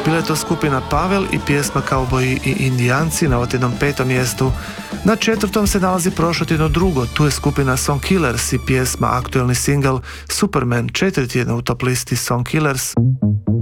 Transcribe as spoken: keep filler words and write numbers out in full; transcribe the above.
Bila je to skupina Pavel i pjesma Kauboji i Indijanci na otjednom petom mjestu. Na četvrtom se nalazi prošlotjedno drugo, tu je skupina Song Killers i pjesma aktuelni singl Superman, četiri tjedna u top listi Song Killers.